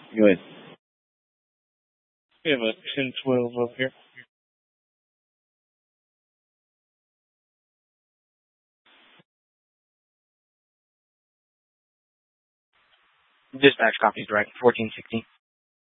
Go ahead. We have a 1012 up here. Dispatch copies, right? 1416.